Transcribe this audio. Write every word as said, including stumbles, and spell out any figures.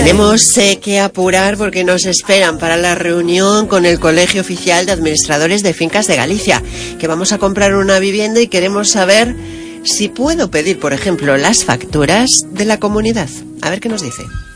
Tenemos eh, que apurar porque nos esperan para la reunión con el Colegio Oficial de Administradores de Fincas de Galicia, que vamos a comprar una vivienda y queremos saber si puedo pedir, por ejemplo, las facturas de la comunidad. A ver qué nos dice.